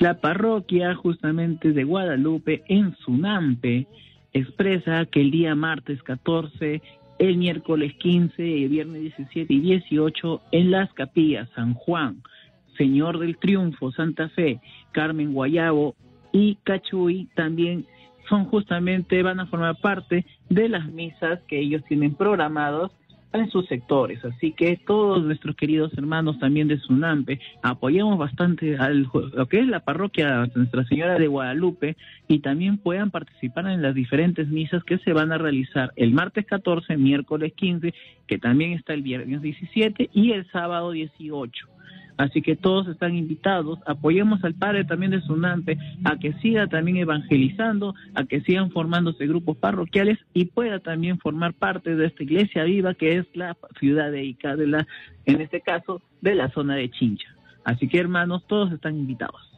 La parroquia justamente de Guadalupe en Sunampe expresa que el día martes 14, el miércoles 15, el viernes 17 y 18 en las capillas San Juan, Señor del Triunfo, Santa Fe, Carmen Guayabo y Cachuy también van a formar parte de las misas que ellos tienen programados en sus sectores. Así que todos nuestros queridos hermanos también de Sunampe apoyemos bastante lo que es la parroquia Nuestra Señora de Guadalupe y también puedan participar en las diferentes misas que se van a realizar el martes 14, miércoles 15, que también está el viernes 17 y el sábado 18. Así que todos están invitados, apoyemos al padre también de Sunampe a que siga también evangelizando, a que sigan formándose grupos parroquiales y pueda también formar parte de esta iglesia viva que es la ciudad de Ica, en este caso, de la zona de Chincha. Así que hermanos, todos están invitados.